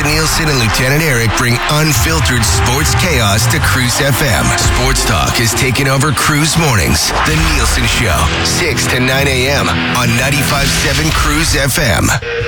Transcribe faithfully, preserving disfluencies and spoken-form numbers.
Nielsen and Lieutenant Eric bring unfiltered sports chaos to Cruise F M. Sports talk is taking over Cruise Mornings. The Nielsen Show, six to nine a.m. on ninety-five point seven Cruise F M.